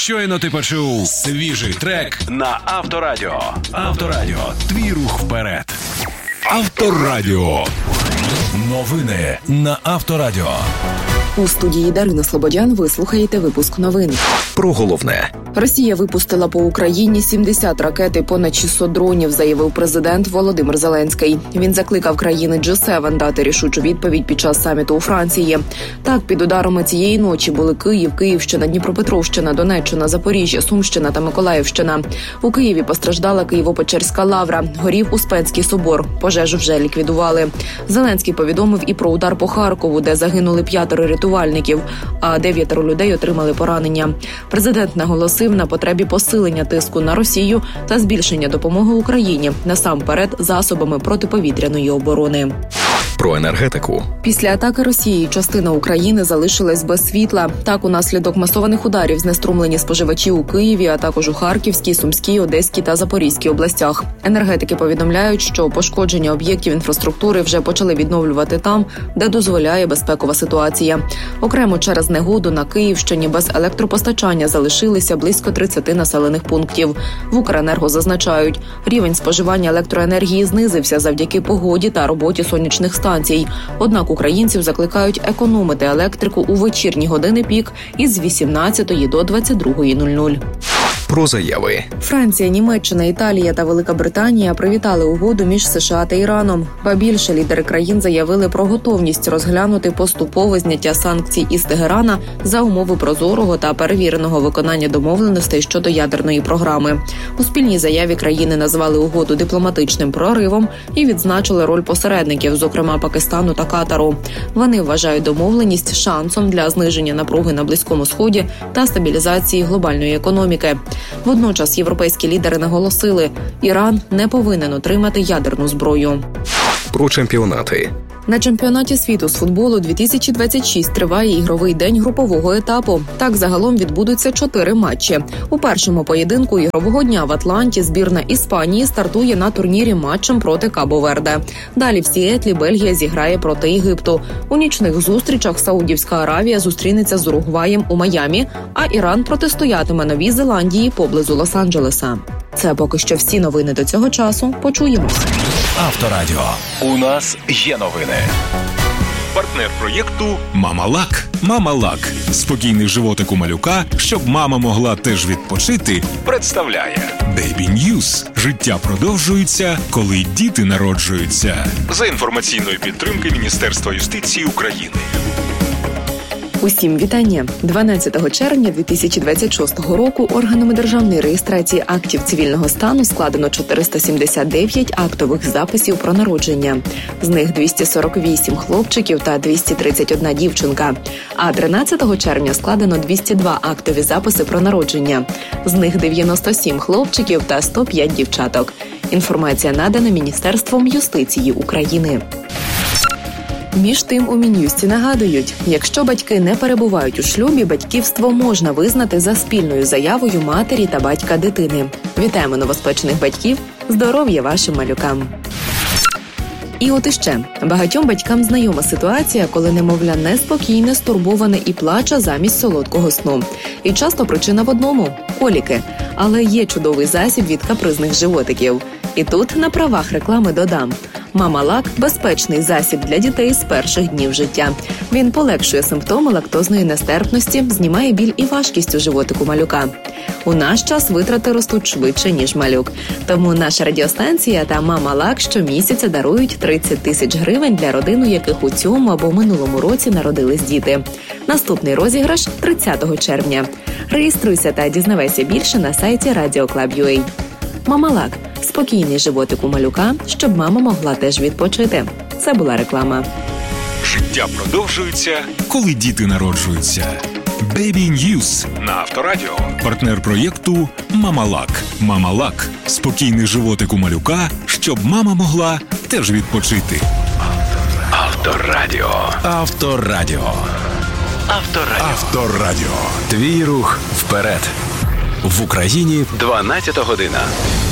Щойно ти почув свіжий трек на Авторадіо. Авторадіо. Твій рух вперед. Авторадіо. Новини на Авторадіо. У студії Дарина Слободян ви слухаєте випуск новин. Про головне. Росія випустила по Україні 70 ракет і понад 600 дронів, заявив президент Володимир Зеленський. Він закликав країни G7 дати рішучу відповідь під час саміту у Франції. Так, під ударами цієї ночі були Київ, Київщина, Дніпропетровщина, Донеччина, Запоріжжя, Сумщина та Миколаївщина. У Києві постраждала Києво-Печерська лавра, горів Успенський собор. Пожежу вже ліквідували. Зеленський повідомив і про удар по Харкову, де загинули 5 рятувальників, а 9 людей отримали поранення. Президент наголосив на потребі посилення тиску на Росію та збільшення допомоги Україні, насамперед засобами протиповітряної оборони. Про енергетику. Після атаки Росії частина України залишилась без світла. Так, унаслідок масованих ударів знеструмлені споживачі у Києві, а також у Харківській, Сумській, Одеській та Запорізькій областях. Енергетики повідомляють, що пошкодження об'єктів інфраструктури вже почали відновлювати там, де дозволяє безпекова ситуація. Окремо через негоду на Київщині без електропостачання залишилися близько 30 населених пунктів. В Укренерго зазначають, рівень споживання електроенергії знизився завдяки погоді та роботі сонячних станцій. Однак українців закликають економити електрику у вечірні години пік із 18 до 22:00. Про заяви. Франція, Німеччина, Італія та Велика Британія привітали угоду між США та Іраном. Ба більше, лідери країн заявили про готовність розглянути поступове зняття санкцій із Тегерана за умови прозорого та перевіреного виконання домовленостей щодо ядерної програми. У спільній заяві країни назвали угоду дипломатичним проривом і відзначили роль посередників, зокрема Пакистану та Катару. Вони вважають домовленість шансом для зниження напруги на Близькому Сході та стабілізації глобальної економіки. Водночас європейські лідери наголосили, Іран не повинен отримати ядерну зброю. Про чемпіонати. На чемпіонаті світу з футболу 2026 триває ігровий день групового етапу. Так, загалом відбудуться 4 матчі. У першому поєдинку ігрового дня в Атланті збірна Іспанії стартує на турнірі матчем проти Кабо-Верде. Далі в Сіетлі Бельгія зіграє проти Єгипту. У нічних зустрічах Саудівська Аравія зустрінеться з Уругваєм у Майамі, а Іран протистоятиме Новій Зеландії поблизу Лос-Анджелеса. Це поки що всі новини до цього часу. Почуємось. Авторадіо. У нас є новини. Партнер проєкту «Мама-Лак». «Мама-Лак» – спокійний животик у малюка, щоб мама могла теж відпочити, представляє Baby News. Життя продовжується, коли діти народжуються. За інформаційної підтримки Міністерства юстиції України. Усім вітання! 12 червня 2026 року органами державної реєстрації актів цивільного стану складено 479 актових записів про народження. З них 248 хлопчиків та 231 дівчинка. А 13 червня складено 202 актові записи про народження. З них 97 хлопчиків та 105 дівчаток. Інформація надана Міністерством юстиції України. Між тим, у Мін'юсті нагадують, якщо батьки не перебувають у шлюбі, батьківство можна визнати за спільною заявою матері та батька дитини. Вітаємо новоспечених батьків! Здоров'я вашим малюкам! І от іще. Багатьом батькам знайома ситуація, коли немовля неспокійне, стурбоване і плаче замість солодкого сну. І часто причина в одному – коліки. Але є чудовий засіб від капризних животиків. І тут на правах реклами додам. «Мама-Лак» – безпечний засіб для дітей з перших днів життя. Він полегшує симптоми лактозної нестерпності, знімає біль і важкість у животику малюка. У наш час витрати ростуть швидше, ніж малюк. Тому наша радіостанція та «Мама-Лак» щомісяця дарують 30 тисяч гривень для родин, у яких у цьому або минулому році народились діти. Наступний розіграш – 30 червня. Реєструйся та дізнавайся більше на сайті Radio.Club.ua. «Мама-Лак» – спокійний животик у малюка, щоб мама могла теж відпочити. Це була реклама. Життя продовжується, коли діти народжуються. Baby News на Авторадіо. Партнер проєкту «Мама-Лак». «Мама-Лак» – спокійний животик у малюка, щоб мама могла теж відпочити. Авторадіо. Авторадіо. Авторадіо. Авторадіо. Твій рух вперед. В Україні 12 година.